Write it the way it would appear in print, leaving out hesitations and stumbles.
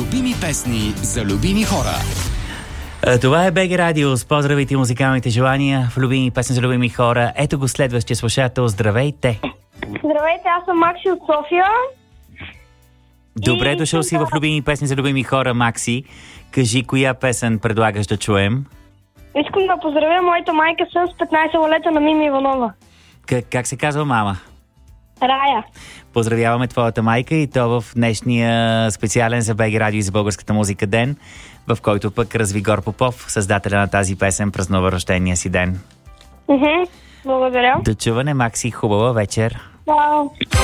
Любими песни за любими хора. Това е БГ Радио с поздравите и музикалните желания в любими песни за любими хора. Ето го следващия слушател. Здравейте! Здравейте, аз съм Макси от София. Добре дошъл си в любими песни за любими хора, Макси. Кажи, коя песен предлагаш да чуем? Искам да поздравя моята майка с 15-лета на Мими Иванова. Как се казва мама? Рая. Поздравяваме твоята майка и то в днешния специален за БГ Радио и за българската музика ден, в който пък Развигор Попов, създателя на тази песен, празнува рождения си ден. Благодаря. До чуване, Макси, хубава вечер. Вау.